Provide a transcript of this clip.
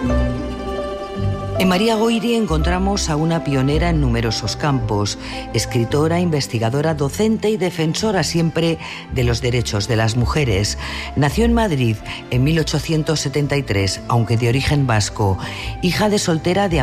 En María Goiri encontramos a una pionera en numerosos campos, escritora, investigadora, docente y defensora siempre de los derechos de las mujeres. Nació en Madrid en 1873, aunque de origen vasco, hija de soltera de